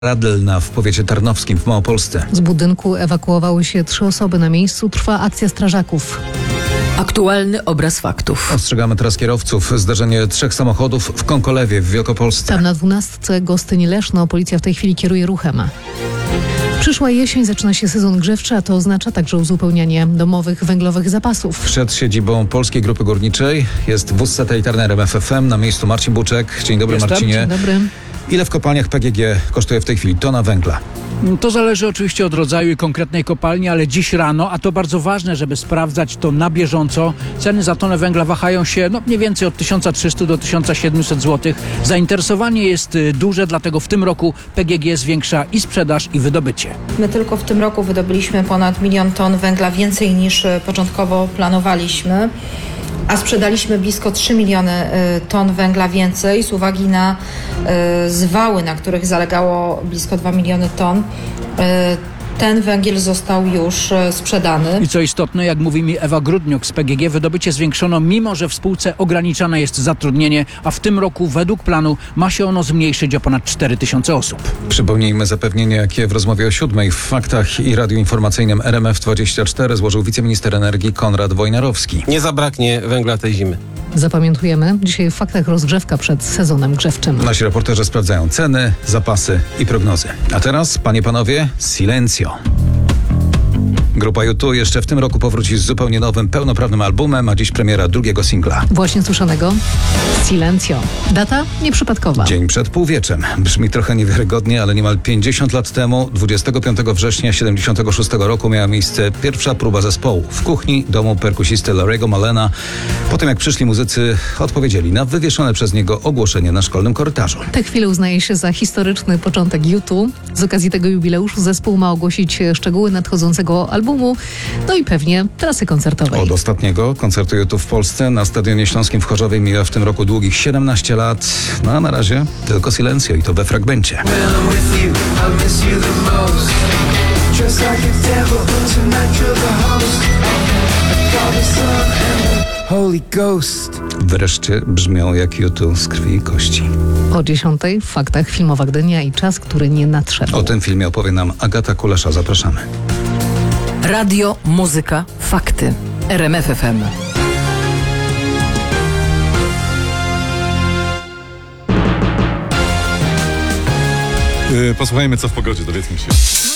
Radlna w powiecie tarnowskim w Małopolsce. Z budynku ewakuowały się 3 osoby. Na miejscu trwa akcja strażaków. Aktualny obraz faktów. Ostrzegamy teraz kierowców. Zdarzenie 3 samochodów w Konkolewie w Wielkopolsce. Tam na 12 Gostyń-Leszno policja w tej chwili kieruje ruchem. Przyszła jesień, zaczyna się sezon grzewczy, a to oznacza także uzupełnianie domowych węglowych zapasów. Przed siedzibą Polskiej Grupy Górniczej jest wóz satelitarny RMF FM. Na miejscu Marcin Buczek. Dzień dobry, Marcinie. Dzień dobry. Ile w kopalniach PGG kosztuje w tej chwili tona węgla? To zależy oczywiście od rodzaju i konkretnej kopalni, ale dziś rano, a to bardzo ważne, żeby sprawdzać to na bieżąco, ceny za tonę węgla wahają się mniej więcej od 1300 do 1700 zł. Zainteresowanie jest duże, dlatego w tym roku PGG zwiększa i sprzedaż, i wydobycie. My tylko w tym roku wydobyliśmy ponad 1 000 000 ton węgla więcej niż początkowo planowaliśmy, a sprzedaliśmy blisko 3 miliony ton węgla więcej z uwagi na zwały, na których zalegało blisko 2 miliony ton. Ten węgiel został już sprzedany. I co istotne, jak mówi mi Ewa Grudniuk z PGG, wydobycie zwiększono, mimo że w spółce ograniczane jest zatrudnienie, a w tym roku według planu ma się ono zmniejszyć o ponad 4000 osób. Przypomnijmy zapewnienie, jakie w rozmowie o 7 w Faktach i Radiu Informacyjnym RMF24 złożył wiceminister energii Konrad Wojnarowski. Nie zabraknie węgla tej zimy. Zapamiętujemy, dzisiaj w Faktach rozgrzewka przed sezonem grzewczym. Nasi reporterzy sprawdzają ceny, zapasy i prognozy. A teraz, panie, panowie, Silencio. Grupa U2 jeszcze w tym roku powróci z zupełnie nowym, pełnoprawnym albumem, a dziś premiera drugiego singla. Właśnie słyszanego Silencio. Data nieprzypadkowa. Dzień przed półwieczem. Brzmi trochę niewiarygodnie, ale niemal 50 lat temu, 25 września 76 roku miała miejsce pierwsza próba zespołu w kuchni domu perkusisty Larry'ego Malena. Po tym jak przyszli muzycy, odpowiedzieli na wywieszone przez niego ogłoszenie na szkolnym korytarzu. Tę chwilę uznaje się za historyczny początek U2. Z okazji tego jubileuszu zespół ma ogłosić szczegóły nadchodzącego albumu, no i pewnie trasy koncertowej. Od ostatniego koncertu U2 w Polsce na Stadionie Śląskim w Chorzowie mija w tym roku długich 17 lat. No a na razie tylko Silencio i to we fragmencie. Holy Ghost. Wreszcie brzmią jak U2 z krwi i kości. O 10 w Faktach filmowa Gdynia i czas, który nie nadszedł. O tym filmie opowie nam Agata Kulesza. Zapraszamy. Radio, muzyka, fakty. RMF FM. Posłuchajmy, co w pogodzie, dowiedzmy się.